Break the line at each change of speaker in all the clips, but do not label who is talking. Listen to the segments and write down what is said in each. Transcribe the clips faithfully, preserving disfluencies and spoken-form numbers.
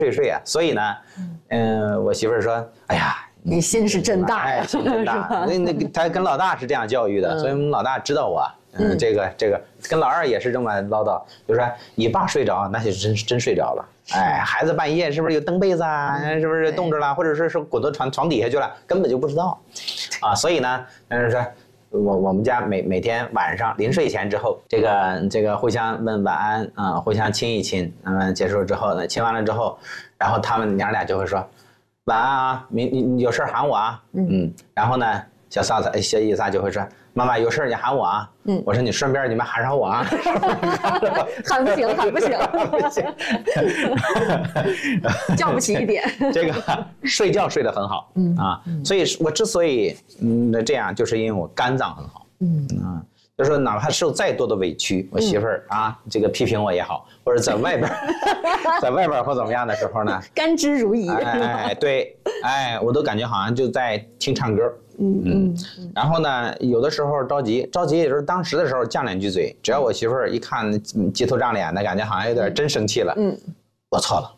睡睡啊。所以呢，嗯、呃，我媳妇儿说，哎呀。
你心是真大呀，
哎，心真大。那那他跟老大是这样教育的，嗯、所以我们老大知道我，嗯，嗯这个这个跟老二也是这么唠叨，就说你爸睡着，那就真真睡着了。哎，孩子半夜是不是有蹬被子啊？嗯、是不是冻着了，或者是是滚到床床底下去了，根本就不知道，啊，所以呢，嗯说。我我们家每每天晚上临睡前之后，这个这个互相问晚安啊、呃，互相亲一亲，嗯，结束之后呢，亲完了之后，然后他们娘俩就会说。晚安啊，你你你有事喊我啊，嗯嗯，然后呢，小嫂子小姨仨就会说，妈妈有事你喊我啊，嗯，我说你顺便你们喊上我啊，
喊不行，喊不行，不行，叫不起一点。
这个睡觉睡得很好，嗯啊，所以我之所以嗯这样，就是因为我肝脏很好，嗯啊。就是说，哪怕受再多的委屈，我媳妇儿啊，这个批评我也好，或者在外边，在外边或怎么样的时候呢，
甘之如饴。
哎，对，哎，我都感觉好像就在听唱歌。嗯嗯。然后呢，有的时候着急，着急也就是当时的时候犟两句嘴，只要我媳妇儿一看鸡头胀脸的感觉，好像有点真生气了。嗯，我错了。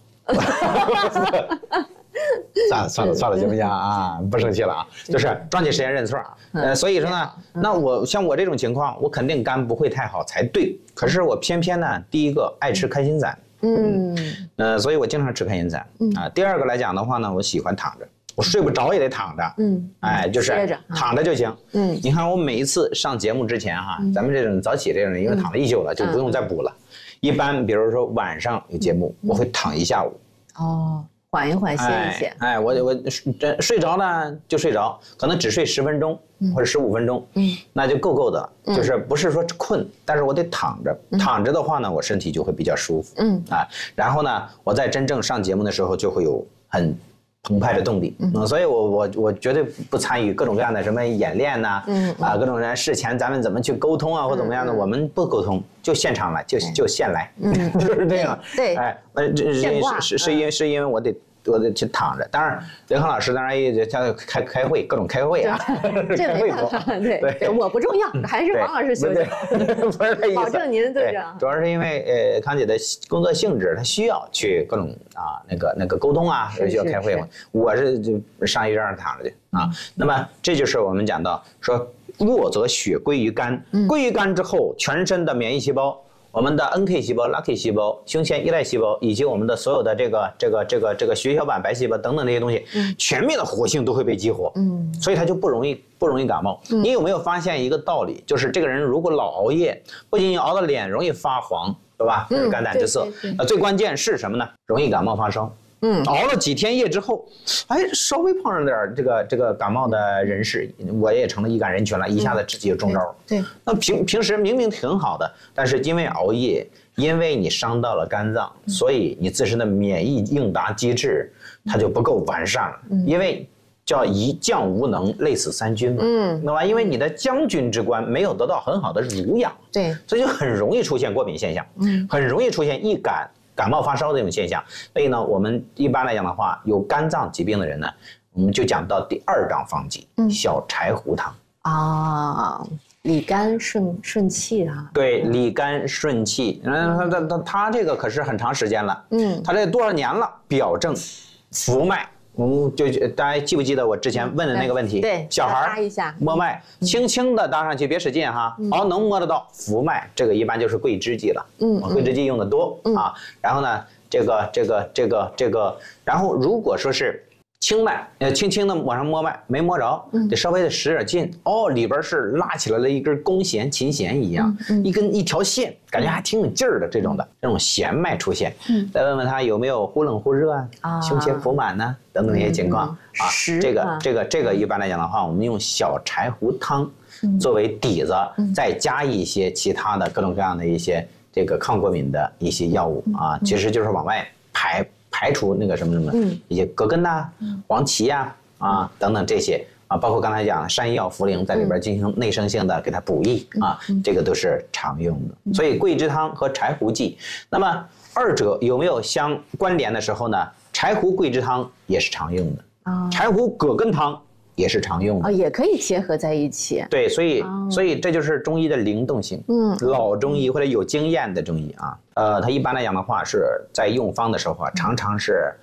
算了算了算了，行不行啊？不生气了啊，就是抓紧时间认错。呃，所以说呢，那我像我这种情况，我肯定肝不会太好才对。可是我偏偏呢，第一个爱吃开心散，嗯，呃，所以我经常吃开心散啊。第二个来讲的话呢，我喜欢躺着，我睡不着也得躺着，嗯，哎，就是躺着就行。嗯，你看我每一次上节目之前哈，咱们这种早起这种人，因为躺了一宿了，就不用再补了。一般比如说晚上有节目，我会躺一下午。
哦。缓一缓，歇一歇。
哎，哎我我睡睡着呢就睡着，可能只睡十分钟、嗯、或者十五分钟，嗯，那就够够的。嗯、就是不是说困，但是我得躺着，嗯、躺着的话呢，我身体就会比较舒服，嗯啊，然后呢，我在真正上节目的时候就会有很澎湃的动力，嗯，嗯所以我我我绝对不参与各种各样的什么演练呐、啊，嗯啊，各种人事前咱们怎么去沟通啊，或怎么样的，嗯、我们不沟通，就现场来，就就现来，嗯，就是这样，
对，
哎，那这是是是因为是因为我得。我得去躺着，当然，任康老师当然也他开开会，各种开会啊，
这没办法，对对，我不重要，还是王老师休息，
不是这意思，
保证您对着。
主要是因为呃，康姐的工作性质，她需要去各种啊那个那个沟通啊，需要开会嘛。我是就上一张躺着去啊。那么这就是我们讲到说，弱则血归于肝，归于肝之后，全身的免疫细胞。我们的 N K 细胞、Lucky 细胞、胸腺依赖细胞，以及我们的所有的这个、这个、这个、这个血小板白细胞等等这些东西，嗯、全面的活性都会被激活，嗯，所以它就不容易不容易感冒。嗯、你有没有发现一个道理，就是这个人如果老熬夜，不仅熬的脸容易发黄，对吧？这是肝胆之色。那最关键是什么呢？容易感冒发烧。嗯，熬了几天夜之后，哎，稍微碰上点这个这个感冒的人士，我也成了易感人群了，一下子自己就中招了。对，那平平时明明挺好的，但是因为熬夜，因为你伤到了肝脏，所以你自身的免疫应答机制它就不够完善了。嗯，因为叫一将无能，累死三军嘛。嗯，那么因为你的将军之官没有得到很好的濡养，对，所以就很容易出现过敏现象。嗯，很容易出现易感。感冒发烧的这种现象，所以呢，我们一般来讲的话，有肝脏疾病的人呢，我们就讲到第二张方剂，嗯、小柴胡汤
啊，理肝顺顺气啊。
对，理肝顺气，嗯，他他他他这个可是很长时间了，嗯，他这多少年了？表证浮脉。嗯，就大家记不记得我之前问的那个问题？
对，
小孩摸脉，轻轻的搭上去，别使劲哈，哦，能摸得到浮脉，这个一般就是桂枝剂了。嗯，桂枝剂用的多啊。然后呢，这个这个这个这个，然后如果说是轻脉，呃，轻轻的往上摸脉，没摸着，得稍微的使点劲，哦，里边是拉起来了一根弓弦、琴弦一样，一根一条线，感觉还挺有劲儿的这种的，这种弦脉出现。嗯，再问问他有没有忽冷忽热啊，胸胁腹满呢，等等这些情况啊。这个这个这个一般来讲的话，我们用小柴胡汤作为底子，再加一些其他的各种各样的一些这个抗过敏的一些药物啊，其实就是往外排。排除那个什么什么，嗯，一些葛根呐、黄芪呀、啊等等这些啊，包括刚才讲山药、茯苓在里边进行内生性的给它补益啊，这个都是常用的。所以桂枝汤和柴胡剂，那么二者有没有相关联的时候呢？柴胡桂枝汤也是常用的，柴胡葛根汤也是常用的
啊，也可以结合在一起。
对，所以、
哦、
所以这就是中医的灵动性。
嗯，
老中医或者有经验的中医啊，呃，他一般来讲的话是在用方的时候啊，常常是